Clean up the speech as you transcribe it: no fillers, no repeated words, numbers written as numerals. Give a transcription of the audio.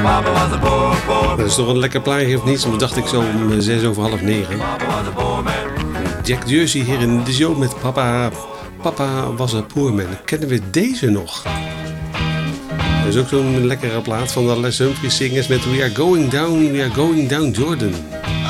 Dat is toch een lekker plaatje of niet? Dat dacht ik zo om 9:06. Jack Jersey hier in de show met Papa. Papa was een poor man. Kennen we deze nog? Dat is ook zo'n lekkere plaat van de Les Humphries Singers met We Are Going Down Jordan.